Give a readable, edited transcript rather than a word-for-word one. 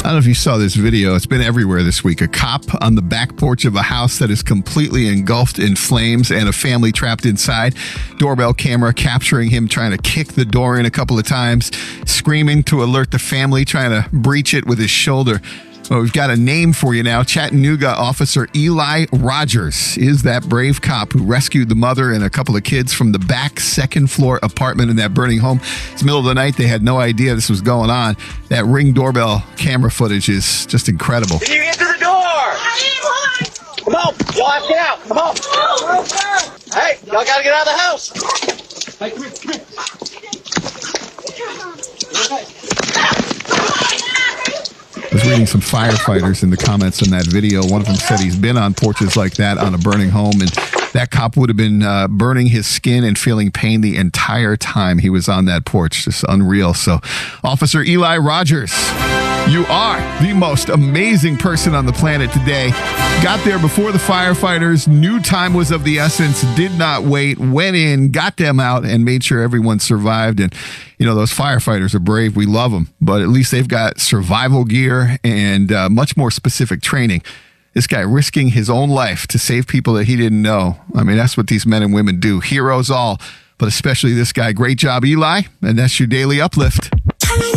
don't know if you saw this video. It's been everywhere this week. A cop on the back porch of a house that is completely engulfed in flames and a family trapped inside. Doorbell camera capturing him trying to kick the door in a couple of times, screaming to alert the family, trying to breach it with his shoulder. Well, we've got a name for you now. Chattanooga officer Eli Rogers is that brave cop who rescued the mother and a couple of kids from the back second-floor apartment in that burning home. It's the middle of the night. They had no idea this was going on. That Ring doorbell camera footage is just incredible. Can you get to the door? Come on, y'all get out. Come on. Hey, y'all got to get out of the house. Hey, come here. I was reading some firefighters in the comments on that video. One of them said he's been on porches like that on a burning home, and that cop would have been burning his skin and feeling pain the entire time he was on that porch. Just unreal. So, Officer Eli Rogers, you are the most amazing person on the planet today. Got there before the firefighters, knew time was of the essence, did not wait, went in, got them out, and made sure everyone survived. And, you know, those firefighters are brave. We love them. But at least they've got survival gear and much more specific training. This guy risking his own life to save people that he didn't know. I mean, that's what these men and women do. Heroes all, but especially this guy. Great job, Eli. And that's your Daily Uplift.